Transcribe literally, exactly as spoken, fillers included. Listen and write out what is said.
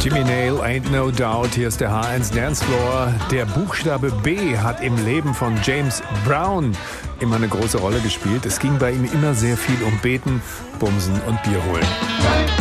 Jimmy Nail, Ain't No Doubt, hier ist der H eins Dancefloor. Der Buchstabe B hat im Leben von James Brown immer eine große Rolle gespielt. Es ging bei ihm immer sehr viel um Beten, Bumsen und Bier holen.